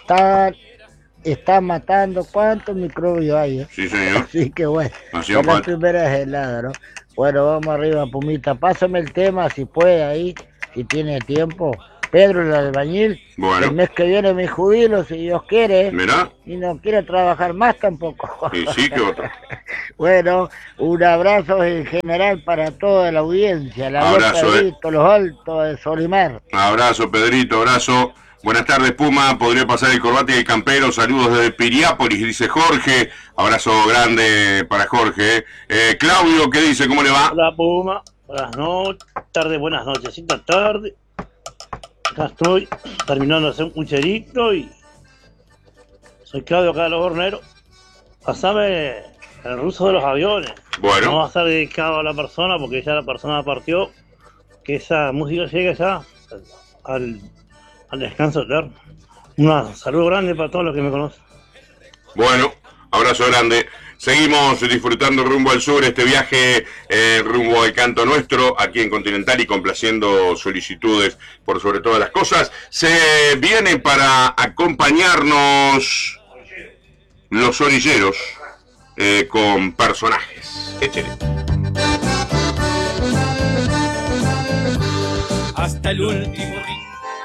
está matando cuántos microbios hay, ¿eh? Sí, señor. Así que bueno, Hacía por la falta. primera helada, ¿no? Bueno, vamos arriba, Pumita. Pásame el tema si puede ahí, si tiene tiempo. Pedro el albañil, el Bueno, mes que viene me jubilo, si Dios quiere, ¿eh? mirá. Y no quiero trabajar más tampoco. Y sí que otra. Bueno, un abrazo en general para toda la audiencia. Le habló Abrazo, Pedrito, los altos de Solimar. Abrazo, Pedrito, abrazo. Buenas tardes, Puma. Podría pasar el corbata y el campero. Saludos desde Piriápolis, dice Jorge. Abrazo grande para Jorge. Claudio, ¿qué dice? ¿Cómo le va? Hola, Puma. Buenas noches, tarde, buenas noches. Esta tarde. Acá estoy terminando de hacer un pucherito y soy Claudio acá de los Horneros. Pasame el ruso de los aviones. Bueno. No va a estar dedicado a la persona porque ya la persona partió. Que esa música llegue ya al descanso eterno. Un saludo grande para todos los que me conocen. Bueno, abrazo grande. Seguimos disfrutando rumbo al sur, este viaje rumbo al canto nuestro, aquí en Continental y complaciendo solicitudes por sobre todas las cosas. Se viene para acompañarnos los orilleros con personajes. Échele. Hasta el último día.